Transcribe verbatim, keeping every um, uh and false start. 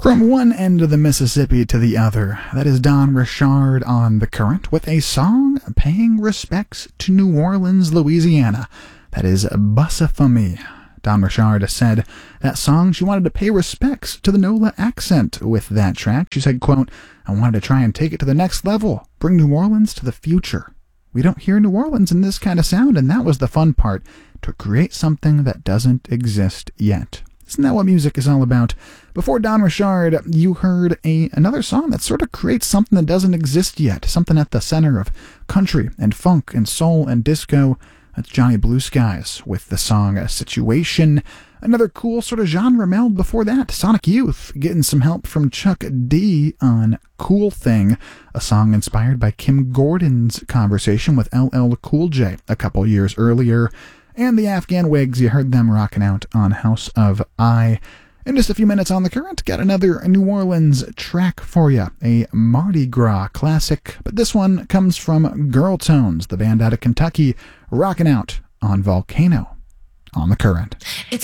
From one end of the Mississippi to the other, that is Don Richard on The Current with a song paying respects to New Orleans, Louisiana. That is Bussa For Me. Don Richard said that song she wanted to pay respects to the NOLA accent with that track. She said, quote, "I wanted to try and take it to the next level, bring New Orleans to the future. We don't hear New Orleans in this kind of sound, and that was the fun part, to create something that doesn't exist yet." Isn't that what music is all about? Before Don Richard, you heard a another song that sort of creates something that doesn't exist yet, something at the center of country and funk and soul and disco. That's Johnny Blue Skies with the song A Situation. Another cool sort of genre meld before that, Sonic Youth, getting some help from Chuck D on Cool Thing, a song inspired by Kim Gordon's conversation with L L Cool J a couple years earlier. And the Afghan Wigs, you heard them rocking out on House of I. In just a few minutes on The Current, got another New Orleans track for you, a Mardi Gras classic, but this one comes from Girl Tones, the band out of Kentucky, rocking out on Volcano on The Current. It's